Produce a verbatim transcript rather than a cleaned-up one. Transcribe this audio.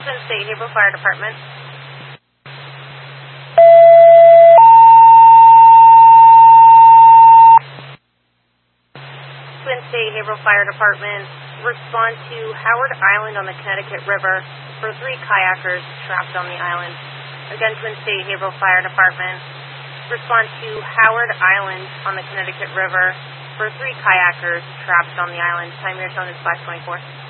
Twin State Haverhill Fire Department. Twin State Haverhill Fire Department. Respond to Howard Island on the Connecticut River for three kayakers trapped on the island. Again, Twin State Haverhill Fire Department. Respond to Howard Island on the Connecticut River for three kayakers trapped on the island. Time your tone is five twenty-four.